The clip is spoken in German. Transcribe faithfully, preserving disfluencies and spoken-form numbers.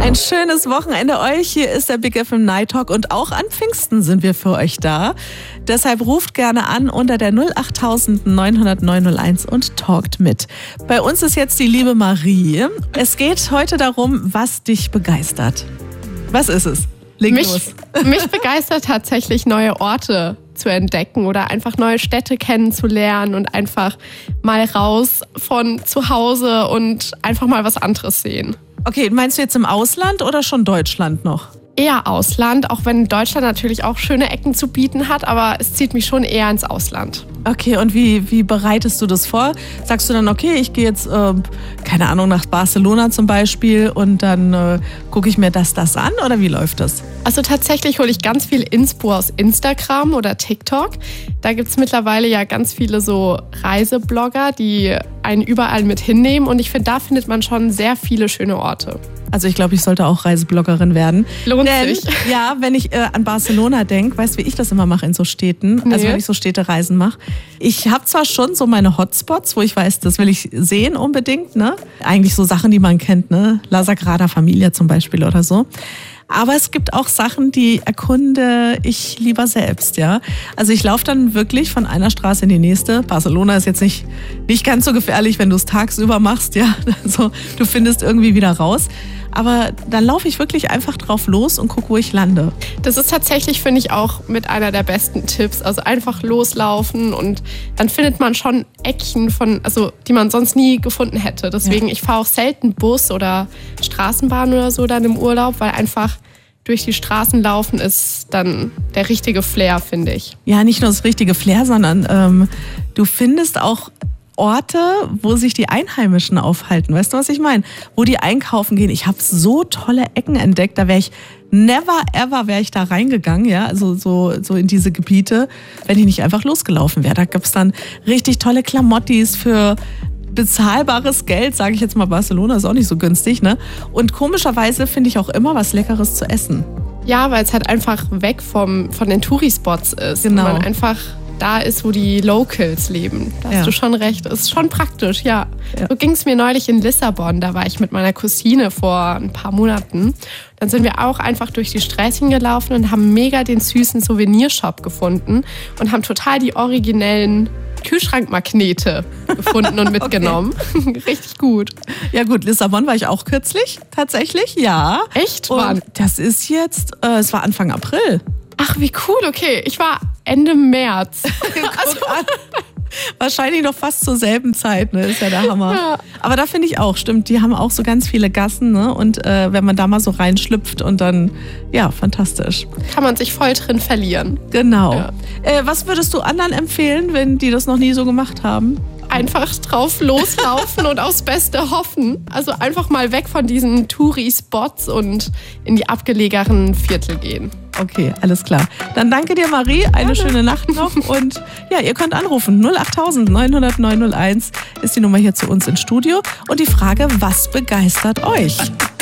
Ein schönes Wochenende euch. Hier ist der Big F M Night Talk und auch an Pfingsten sind wir für euch da. Deshalb ruft gerne an unter der null acht neun null null neun null eins und talkt mit. Bei uns ist jetzt die liebe Marie. Es geht heute darum, was dich begeistert. Was ist es? Leg mich, los. Mich begeistert tatsächlich, neue Orte zu entdecken oder einfach neue Städte kennenzulernen und einfach mal raus von zu Hause und einfach mal was anderes sehen. Okay, meinst du jetzt im Ausland oder schon Deutschland noch? Eher Ausland, auch wenn Deutschland natürlich auch schöne Ecken zu bieten hat, aber es zieht mich schon eher ins Ausland. Okay, und wie, wie bereitest du das vor? Sagst du dann, okay, ich gehe jetzt, äh, keine Ahnung, nach Barcelona zum Beispiel und dann äh, gucke ich mir das, das an oder wie läuft das? Also tatsächlich hole ich ganz viel Inspo aus Instagram oder TikTok. Da gibt es mittlerweile ja ganz viele so Reiseblogger, die einen überall mit hinnehmen und ich finde, da findet man schon sehr viele schöne Orte. Also ich glaube, ich sollte auch Reisebloggerin werden. Lohnt Denn, sich. Ja, wenn ich äh, an Barcelona denke, weißt du, wie ich das immer mache in so Städten? Nee. Also wenn ich so Städtereisen mache. Ich habe zwar schon so meine Hotspots, wo ich weiß, das will ich sehen unbedingt, ne? Eigentlich so Sachen, die man kennt, ne? La Sagrada Familia zum Beispiel oder so. Aber es gibt auch Sachen, die erkunde ich lieber selbst, ja. Also ich laufe dann wirklich von einer Straße in die nächste. Barcelona ist jetzt nicht, nicht ganz so gefährlich, wenn du es tagsüber machst, ja. Also du findest irgendwie wieder raus. Aber dann laufe ich wirklich einfach drauf los und gucke, wo ich lande. Das ist tatsächlich, finde ich, auch mit einer der besten Tipps. Also einfach loslaufen und dann findet man schon Eckchen, von, also, die man sonst nie gefunden hätte. Deswegen, ja. Ich fahre auch selten Bus oder Straßenbahn oder so dann im Urlaub, weil einfach durch die Straßen laufen ist dann der richtige Flair, finde ich. Ja, nicht nur das richtige Flair, sondern ähm, du findest auch Orte, wo sich die Einheimischen aufhalten. Weißt du, was ich meine? Wo die einkaufen gehen. Ich habe so tolle Ecken entdeckt, da wäre ich never ever wäre ich da reingegangen, ja, also so, so in diese Gebiete, wenn ich nicht einfach losgelaufen wäre. Da gibt's dann richtig tolle Klamottis für bezahlbares Geld, sage ich jetzt mal. Barcelona ist auch nicht so günstig, ne? Und komischerweise finde ich auch immer was Leckeres zu essen. Ja, weil es halt einfach weg vom, von den Touri-Spots ist. Genau. Und man einfach da ist, wo die Locals leben. Da hast Ja. du schon recht. Ist schon praktisch, ja. Ja. So ging es mir neulich in Lissabon. Da war ich mit meiner Cousine vor ein paar Monaten. Dann sind wir auch einfach durch die Straßen gelaufen und haben mega den süßen Souvenirshop gefunden und haben total die originellen Kühlschrankmagnete gefunden und mitgenommen. Okay. Richtig gut. Ja gut, Lissabon war ich auch kürzlich, tatsächlich, ja. Echt? Und Wann? das ist jetzt, äh, es war Anfang April. Ach, wie cool, okay. Ich war Ende März. Also, wahrscheinlich noch fast zur selben Zeit, ne? Ist ja der Hammer. Ja. Aber da finde ich auch, stimmt, die haben auch so ganz viele Gassen, ne? Und äh, wenn man da mal so reinschlüpft und dann, ja, fantastisch. Kann man sich voll drin verlieren. Genau. Ja. Äh, was würdest du anderen empfehlen, wenn die das noch nie so gemacht haben? Einfach drauf loslaufen und aufs Beste hoffen. Also einfach mal weg von diesen Touri-Spots und in die abgelegenen Viertel gehen. Okay, alles klar. Dann danke dir, Marie. Eine schöne Nacht noch. Und ja, ihr könnt anrufen. null acht neun null null neun null eins ist die Nummer hier zu uns ins Studio. Und die Frage, was begeistert euch?